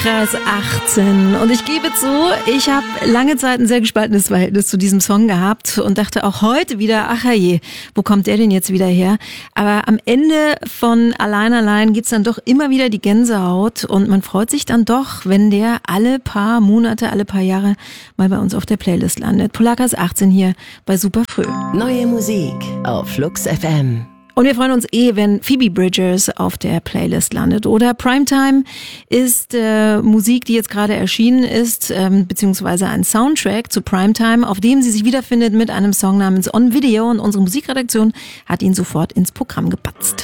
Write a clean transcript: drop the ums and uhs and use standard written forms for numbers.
Kreis 18. Und ich gebe zu, ich habe lange Zeit ein sehr gespaltenes Verhältnis zu diesem Song gehabt und dachte auch heute wieder, ach je, wo kommt der denn jetzt wieder her? Aber am Ende von Allein gibt's dann doch immer wieder die Gänsehaut und man freut sich dann doch, wenn der alle paar Monate, alle paar Jahre mal bei uns auf der Playlist landet. Kreis 18 hier bei Super Früh. Neue Musik auf Flux FM. Und wir freuen uns wenn Phoebe Bridgers auf der Playlist landet. Oder Primetime ist Musik, die jetzt gerade erschienen ist, beziehungsweise ein Soundtrack zu Primetime, auf dem sie sich wiederfindet mit einem Song namens On Video. Und unsere Musikredaktion hat ihn sofort ins Programm gepatzt.